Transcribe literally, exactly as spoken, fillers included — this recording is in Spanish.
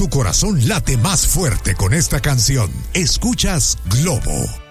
tu corazón late más fuerte con esta canción. Escuchas Globo.